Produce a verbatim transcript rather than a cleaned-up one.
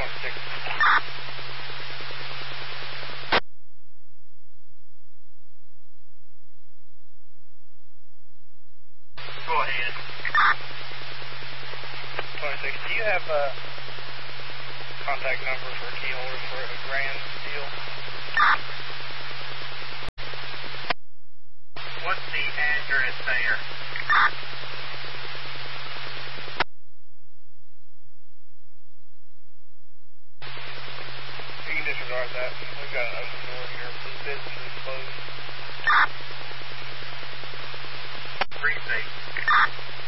one six. Go ahead. twenty-six, do you have a contact number for a key holder for a grand deal? What's the address there? You can disregard that. We've got an open door here. This business